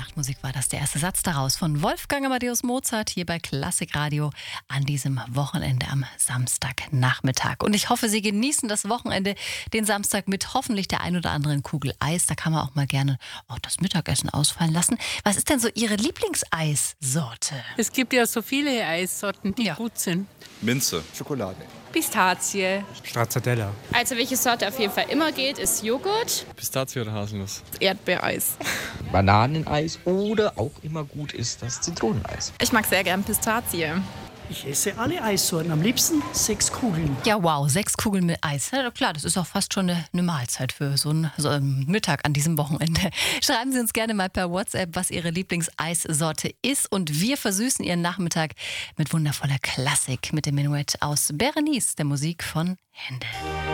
Nachtmusik war das, der erste Satz daraus von Wolfgang Amadeus Mozart hier bei Klassikradio an diesem Wochenende am Samstagnachmittag. Und ich hoffe, Sie genießen das Wochenende, den Samstag mit hoffentlich der ein oder anderen Kugel Eis. Da kann man auch mal gerne das Mittagessen ausfallen lassen. Was ist denn so Ihre Lieblingseissorte? Es gibt ja so viele Eissorten, die Ja. gut sind. Minze. Schokolade. Pistazie. Stracciatella. Also welche Sorte auf jeden Fall immer geht, ist Joghurt. Pistazie oder Haselnuss? Erdbeereis. Bananeneis oder auch immer gut ist das Zitroneneis. Ich mag sehr gern Pistazie. Ich esse alle Eissorten, am liebsten 6 Kugeln. Ja, wow, 6 Kugeln mit Eis. Ja, klar, das ist auch fast schon eine Mahlzeit für so einen Mittag an diesem Wochenende. Schreiben Sie uns gerne mal per WhatsApp, was Ihre Lieblingseissorte ist. Und wir versüßen Ihren Nachmittag mit wundervoller Klassik mit dem Menuett aus Berenice, der Musik von Händel.